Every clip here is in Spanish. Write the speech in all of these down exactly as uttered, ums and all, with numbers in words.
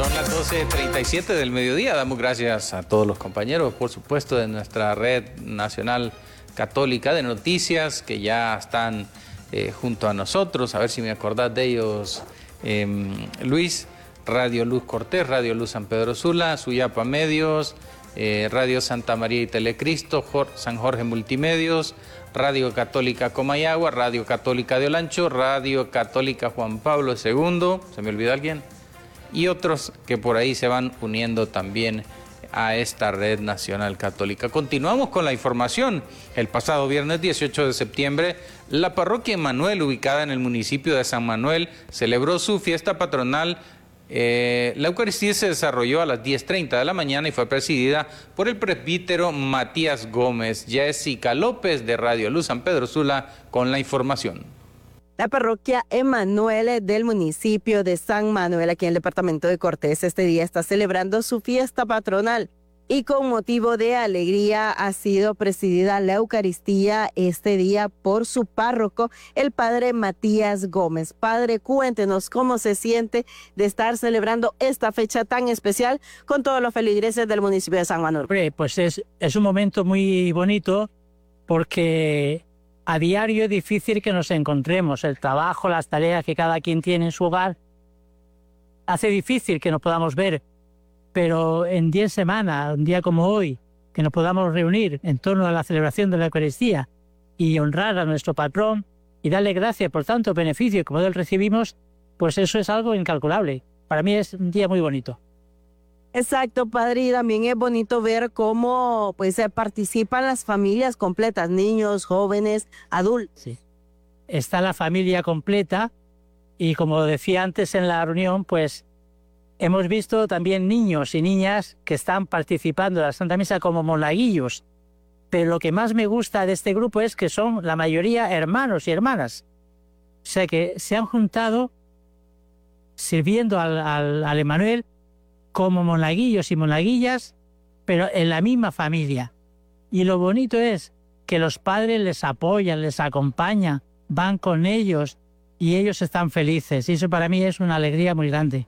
Son las doce treinta y siete del mediodía. Damos gracias a todos los compañeros, por supuesto, de nuestra red nacional católica de noticias que ya están eh, junto a nosotros. A ver si me acordás de ellos, eh, Luis. Radio Luz Cortés, Radio Luz San Pedro Sula, Suyapa Medios, eh, Radio Santa María y Telecristo, Jor San Jorge Multimedios, Radio Católica Comayagua, Radio Católica de Olancho, Radio Católica Juan Pablo segundo, ¿se me olvidó alguien? Y otros que por ahí se van uniendo también a esta red nacional católica. Continuamos con la información. El pasado viernes dieciocho de septiembre, la parroquia Emmanuel, ubicada en el municipio de San Manuel, celebró su fiesta patronal. Eh, la Eucaristía se desarrolló a las diez treinta de la mañana y fue presidida por el presbítero Matías Gómez. Jessica López de Radio Luz San Pedro Sula con la información. La parroquia Emmanuel del municipio de San Manuel, aquí en el departamento de Cortés, este día está celebrando su fiesta patronal y con motivo de alegría ha sido presidida la Eucaristía este día por su párroco, el padre Matías Gómez. Padre, cuéntenos cómo se siente de estar celebrando esta fecha tan especial con todos los feligreses del municipio de San Manuel. Pues es, es un momento muy bonito porque a diario es difícil que nos encontremos. El trabajo, las tareas que cada quien tiene en su hogar hace difícil que nos podamos ver. Pero en diez semanas, un día como hoy, que nos podamos reunir en torno a la celebración de la Eucaristía y honrar a nuestro patrón y darle gracias por tanto beneficio como de él recibimos, pues eso es algo incalculable. Para mí es un día muy bonito. Exacto, padre, y también es bonito ver cómo pues participan las familias completas, niños, jóvenes, adultos. Sí. Está la familia completa y como decía antes en la reunión, pues hemos visto también niños y niñas que están participando en la Santa Misa como monaguillos. Pero lo que más me gusta de este grupo es que son la mayoría hermanos y hermanas. O sea que se han juntado sirviendo al, al, al Emmanuel como monaguillos y monaguillas, pero en la misma familia. Y lo bonito es que los padres les apoyan, les acompañan, van con ellos y ellos están felices. Y eso para mí es una alegría muy grande.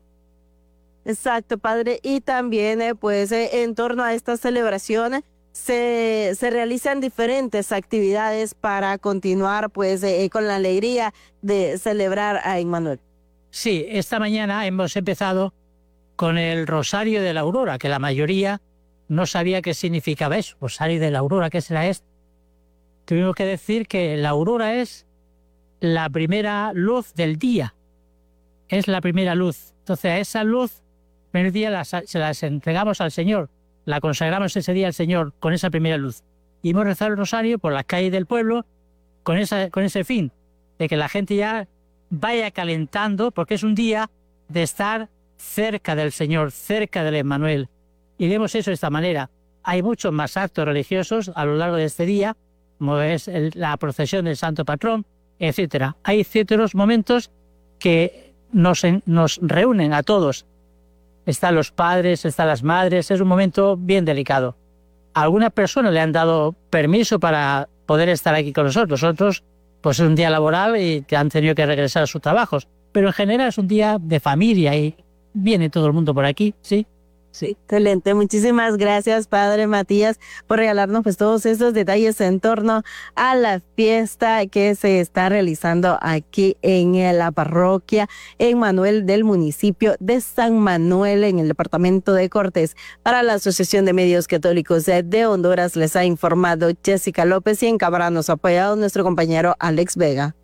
Exacto, padre. Y también, eh, pues, eh, en torno a estas celebraciones, se, se realizan diferentes actividades para continuar, pues, eh, con la alegría de celebrar a Emmanuel. Sí, esta mañana hemos empezado con el Rosario de la Aurora, que la mayoría no sabía qué significaba eso. Rosario de la Aurora, ¿qué será esto? Tuvimos que decir que la aurora es la primera luz del día. Es la primera luz. Entonces, a esa luz, el primer día las, se las entregamos al Señor, la consagramos ese día al Señor con esa primera luz. Y hemos rezado el rosario por las calles del pueblo con, esa, con ese fin, de que la gente ya vaya calentando, porque es un día de estar cerca del Señor, cerca del Emmanuel. Y vemos eso de esta manera. Hay muchos más actos religiosos a lo largo de este día, como es el, la procesión del Santo Patrón, etcétera. Hay ciertos momentos que nos, nos reúnen a todos. Están los padres, están las madres, es un momento bien delicado. A algunas personas le han dado permiso para poder estar aquí con nosotros. Otros, pues es un día laboral y han tenido que regresar a sus trabajos. Pero en general es un día de familia y viene todo el mundo por aquí, ¿sí? Sí, excelente. Muchísimas gracias, padre Matías, por regalarnos pues todos esos detalles en torno a la fiesta que se está realizando aquí en la parroquia Emmanuel del municipio de San Manuel, en el departamento de Cortés. Para la Asociación de Medios Católicos de Honduras les ha informado Jessica López y en cámara nos ha apoyado nuestro compañero Alex Vega.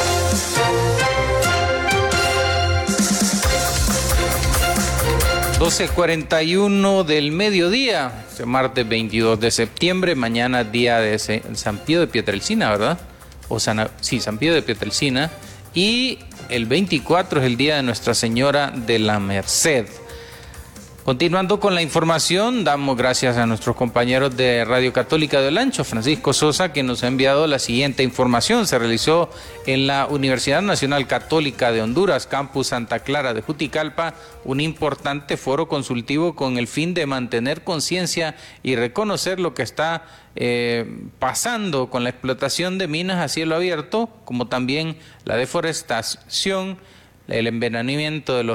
doce cuarenta y uno del mediodía, este martes veintidós de septiembre, mañana día de San Pío de Pietrelcina, ¿verdad? O San, sí, San Pío de Pietrelcina. Y el veinticuatro es el día de Nuestra Señora de la Merced. Continuando con la información, damos gracias a nuestros compañeros de Radio Católica de Olancho, Francisco Sosa, que nos ha enviado la siguiente información. Se realizó en la Universidad Nacional Católica de Honduras, Campus Santa Clara de Juticalpa, un importante foro consultivo con el fin de mantener conciencia y reconocer lo que está eh, pasando con la explotación de minas a cielo abierto, como también la deforestación, el envenenamiento de los